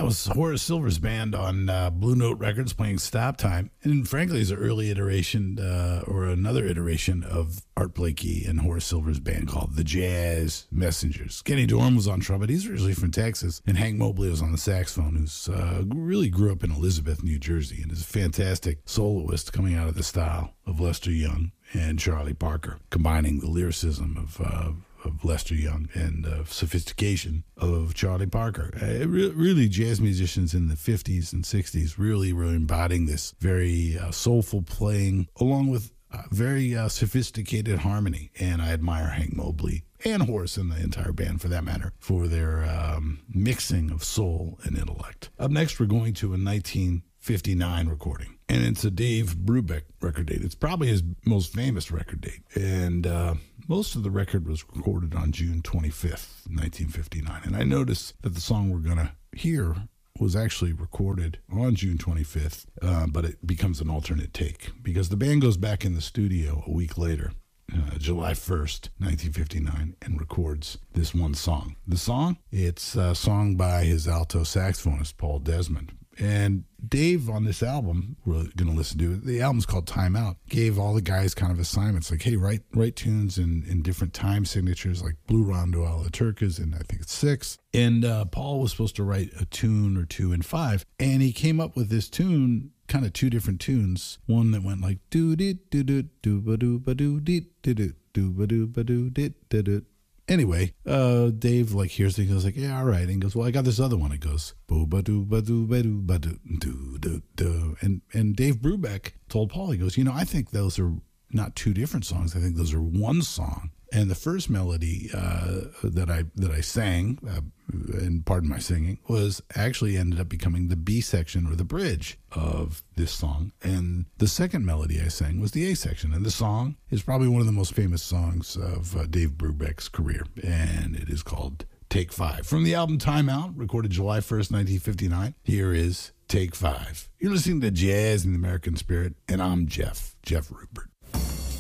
That was Horace Silver's band on Blue Note Records playing Stop Time. And frankly, it's an early iteration or another iteration of Art Blakey and Horace Silver's band called the Jazz Messengers. Kenny Dorham was on trumpet. He's originally from Texas. And Hank Mobley was on the saxophone, who's really grew up in Elizabeth, New Jersey, and is a fantastic soloist coming out of the style of Lester Young and Charlie Parker, combining the lyricism of Lester Young and sophistication of Charlie Parker. Really, jazz musicians in the 50s and 60s really were embodying this very soulful playing, along with very sophisticated harmony. And I admire Hank Mobley and Horace and the entire band, for that matter, for their mixing of soul and intellect. Up next, we're going to a 1959 recording, and it's a Dave Brubeck record date. It's probably his most famous record date, and most of the record was recorded on June 25th, 1959. And I noticed that the song we're going to hear was actually recorded on June 25th, but it becomes an alternate take because the band goes back in the studio a week later, July 1st, 1959, and records this one song. The song, it's a song by his alto saxophonist, Paul Desmond. And Dave, on this album, we're going to listen to it, the album's called Time Out, gave all the guys kind of assignments, like, hey, write tunes in different time signatures, like Blue Rondo a la Turcas, and I think it's 6. And Paul was supposed to write a tune or two in 5, and he came up with this tune, kind of two different tunes, one that went like do-dee-do-do-do-ba-do-ba-do-dit-do-do-do-ba-do-dit-do-do. Anyway, Dave hears it, he goes yeah, all right. And he goes, well, I got this other one. It goes bo-ba-do-ba-do-ba-do-ba-do-do-do. And Dave Brubeck told Paul, he goes, I think those are not two different songs. I think those are one song. And the first melody that I sang, and pardon my singing, was actually ended up becoming the B section or the bridge of this song. And the second melody I sang was the A section. And the song is probably one of the most famous songs of Dave Brubeck's career. And it is called Take 5. From the album Time Out, recorded July 1st, 1959, here is Take 5. You're listening to Jazz in the American Spirit, and I'm Jeff Rupert.